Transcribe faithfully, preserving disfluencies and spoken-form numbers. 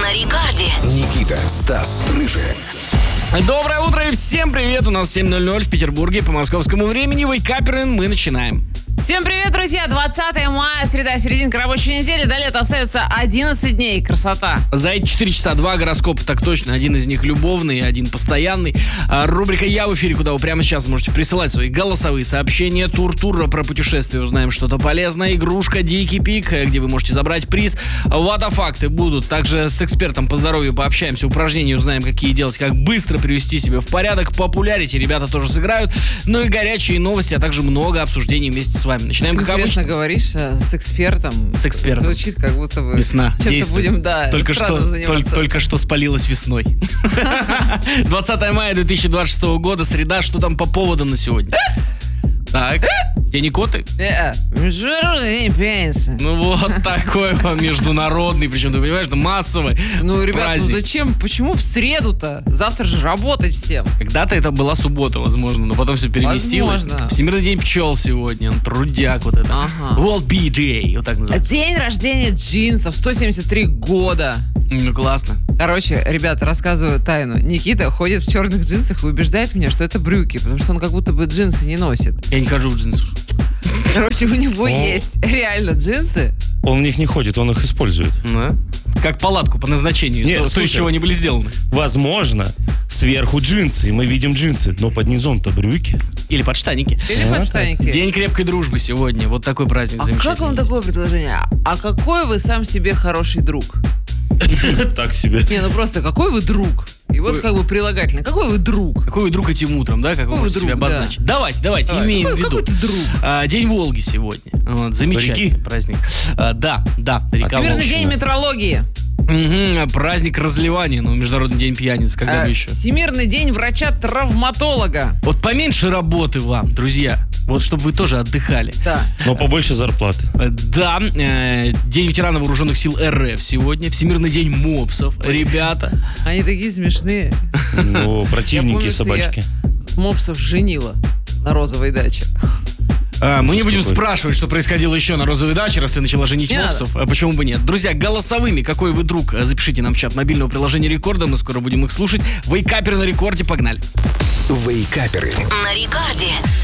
на Рекорде. Никита, Стас, Рыжий. Доброе утро и всем привет! У нас семь ноль ноль в Петербурге по московскому времени. Вейкаперин, мы начинаем. Всем привет, друзья! двадцатое мая, среда, серединка рабочей недели. До лета остается одиннадцать дней. Красота. За эти четыре часа два гороскопа, так точно. Один из них любовный, один постоянный. А, рубрика «Я в эфире», куда вы прямо сейчас можете присылать свои голосовые сообщения. Тур-тур про путешествие, узнаем что-то полезное. Игрушка «Дикий пик», где вы можете забрать приз. Ватафакты будут. Также с экспертом по здоровью пообщаемся. Упражнения узнаем, какие делать, как быстро привести себя в порядок. Популярите ребята тоже сыграют. Ну и горячие новости, а также много обсуждений вместе с вами. Начинаем, как Интересно обычно. говоришь э, с экспертом. С экспертом. Звучит, как будто бы Весна. чем-то Действует. будем, да, только что, странным заниматься. только, только что спалилась весной. двадцатое мая две тысячи двадцать шестого года, среда. Что там по поводам на сегодня? Так, день икоты? Э, Международный день пениса. Ну вот такой вам международный, причем, ты понимаешь, это массовый Ну, ребят, праздник. ну зачем? Почему в среду-то? Завтра же работать всем. Когда-то это была суббота, возможно, но потом все переместилось. Возможно. Всемирный день пчел сегодня, он трудяк вот это. Ага. World Bee Day, вот так называется. День рождения джинсов, сто семьдесят три года. Ну классно. Короче, ребята, рассказываю тайну. Никита ходит в черных джинсах и убеждает меня, что это брюки, потому что он как будто бы джинсы не носит. Я не хожу в джинсах. Короче, у него есть реально джинсы. Он в них не ходит, он их использует. Да? Как палатку по назначению, Не, то, то, из слушай. чего они были сделаны. Возможно, сверху джинсы, и мы видим джинсы, но под низом-то брюки. Или подштаники. Или Вот подштанники. День крепкой дружбы сегодня. Вот такой праздник А замечательный. как вам есть. такое предложение? А какой вы сам себе хороший друг? Так себе. Не, ну просто какой вы друг? И вот Ой. как бы прилагательно. Какой вы друг? Какой вы друг этим утром, да? Как вы Какой вы можете себя друг, да. обозначить? Давайте, давайте, Давай. имеем Какой- в виду. какой ты друг? А, День Волги сегодня. Вот, замечательный Реки? праздник. А, да, да, река Всемирный Волжская. день метрологии. Мгм, праздник разливания, ну, Международный день пьяниц, когда А, бы еще. Всемирный день врача-травматолога. Вот поменьше работы вам, друзья. Вот чтобы вы тоже отдыхали. Да. Но побольше зарплаты. Э, Да, э, День ветеранов вооруженных сил РФ сегодня. Всемирный день мопсов, ребята. Они такие смешные. Ну, Я противники помню, что собачки. я мопсов женила на розовой даче. А, мы не будем какой. спрашивать, что происходило еще на розовой даче, раз ты начала женить Не мопсов. А почему бы нет? Друзья, голосовыми, какой вы друг, э, запишите нам в чат мобильного приложения Рекорда. Мы скоро будем их слушать. Вейкапер на Рекорде, погнали. Вейкаперы. На Рекорде.